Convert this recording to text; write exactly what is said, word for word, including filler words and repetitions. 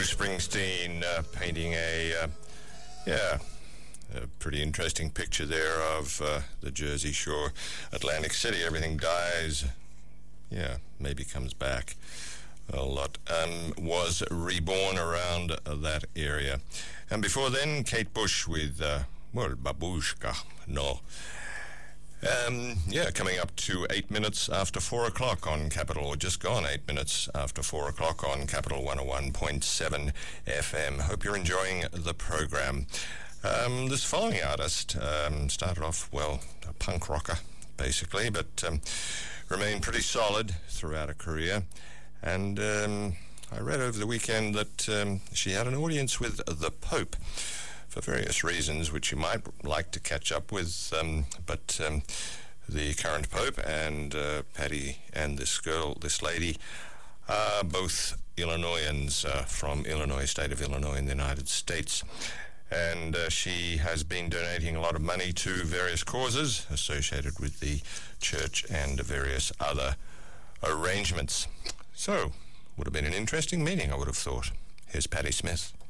Bruce Springsteen uh, painting a, uh, yeah, a pretty interesting picture there of uh, the Jersey Shore, Atlantic City. Everything dies, yeah, maybe comes back a lot. Um, was reborn around uh, that area. And before then, Kate Bush with, uh, well, Babushka, no. Um, yeah, coming up to eight minutes after four o'clock on Capital, or just gone eight minutes after four o'clock on Capital one oh one point seven F M. Hope you're enjoying the program. Um, this following artist um, started off, well, a punk rocker, basically, but um, remained pretty solid throughout her career. And um, I read over the weekend that um, she had an audience with the Pope for various reasons, which you might like to catch up with. Um, but um, the current Pope and uh, Patty and this girl, this lady, are both Illinoisans uh, from Illinois, state of Illinois in the United States. And uh, she has been donating a lot of money to various causes associated with the church and various other arrangements. So, would have been an interesting meeting, I would have thought. Here's Patti Smith.